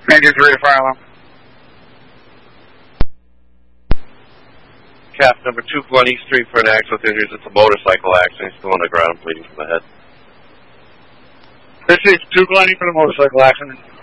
Ranger 3 to fire alarm. Cap number 2 East Street for an accident with injuries. It's a motorcycle accident. He's still on the ground, bleeding from the head. This is 2 for the motorcycle accident.